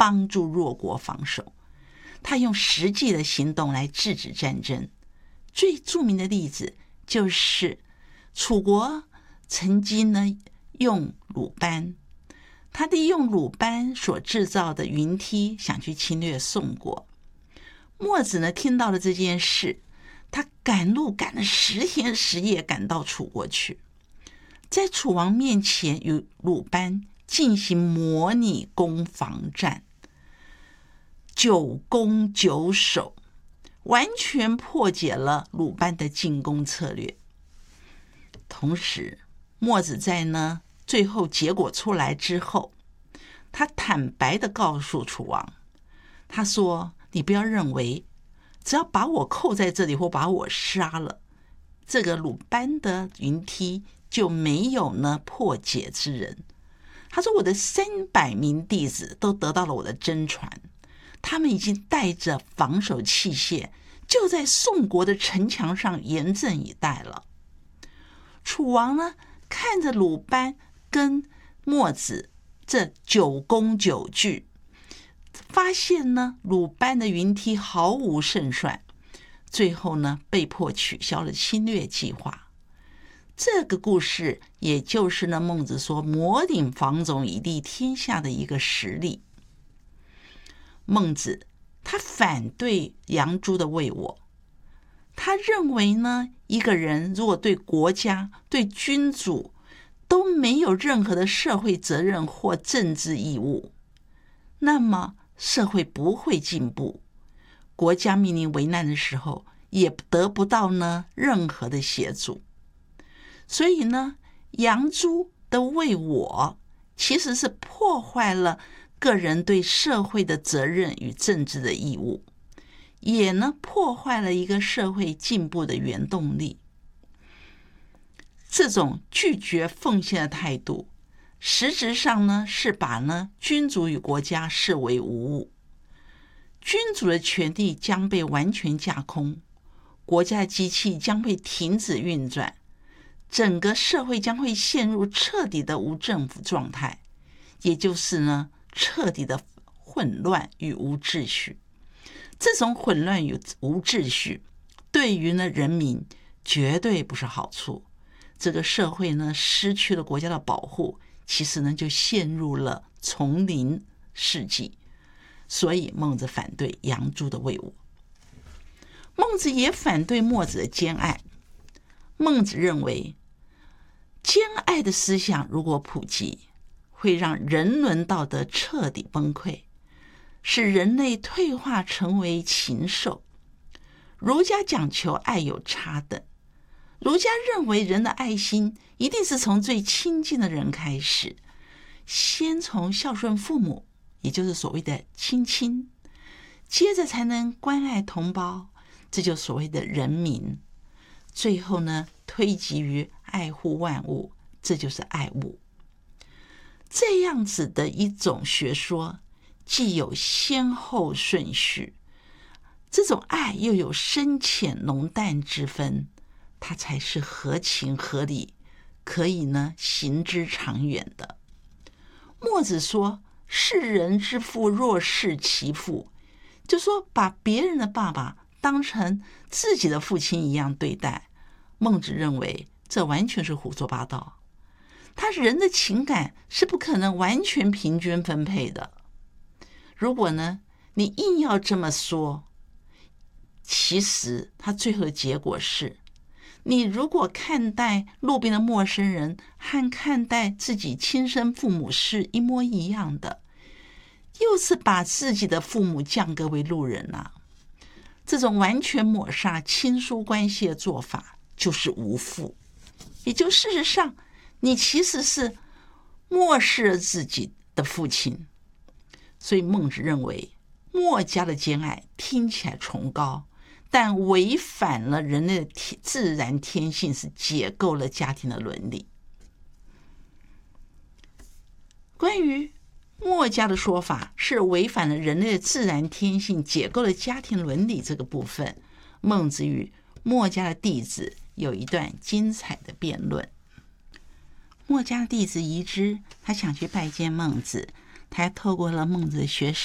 帮助弱国防守，他用实际的行动来制止战争。最著名的例子就是楚国曾经呢用鲁班，他利用鲁班所制造的云梯想去侵略宋国。墨子呢听到了这件事，他赶路赶了10天10夜赶到楚国去，在楚王面前与鲁班进行模拟攻防战，9攻9守，完全破解了鲁班的进攻策略。同时墨子在最后结果出来之后，他坦白地告诉楚王，他说，你不要认为只要把我扣在这里或把我杀了，这个鲁班的云梯就没有破解之人。他说，我的300名弟子都得到了我的真传，他们已经带着防守器械就在宋国的城墙上严阵以待了。楚王看着鲁班跟墨子这9攻9据，发现鲁班的云梯毫无胜算，最后被迫取消了侵略计划。这个故事也就是孟子说摩顶防踵以利天下的一个实例。孟子他反对杨朱的畏我，他认为一个人如果对国家对君主都没有任何的社会责任或政治义务，那么社会不会进步，国家面临危难的时候也得不到任何的协助。所以杨朱的畏我其实是破坏了个人对社会的责任与政治的义务，也破坏了一个社会进步的原动力。这种拒绝奉献的态度，实质上是把君主与国家视为无物，君主的权力将被完全架空，国家的机器将会停止运转，整个社会将会陷入彻底的无政府状态，也就是彻底的混乱与无秩序。这种混乱与无秩序对于人民绝对不是好处，这个社会失去了国家的保护，其实就陷入了丛林世纪。所以孟子反对杨朱的畏我。孟子也反对墨子的兼爱。孟子认为兼爱的思想如果普及，会让人伦道德彻底崩溃，使人类退化成为禽兽。儒家讲求爱有差等，儒家认为人的爱心一定是从最亲近的人开始，先从孝顺父母，也就是所谓的亲亲，接着才能关爱同胞，这就所谓的人民，最后推及于爱护万物，这就是爱物。这样子的一种学说，既有先后顺序，这种爱又有深浅浓淡之分，它才是合情合理，可以行之长远的。墨子说，视人之父若视其父，就说把别人的爸爸当成自己的父亲一样对待。孟子认为这完全是胡说八道，他人的情感是不可能完全平均分配的。如果你硬要这么说，其实他最后的结果是，你如果看待路边的陌生人和看待自己亲生父母是一模一样的，又是把自己的父母降格为路人啊。这种完全抹杀亲疏关系的做法就是无父，也就事实上你其实是漠视了自己的父亲。所以孟子认为墨家的兼爱听起来崇高，但违反了人类的自然天性，是解构了家庭的伦理。关于墨家的说法是违反了人类的自然天性，解构了家庭伦理这个部分，孟子与墨家的弟子有一段精彩的辩论。墨家的弟子宜之，他想去拜见孟子，他透过了孟子的学识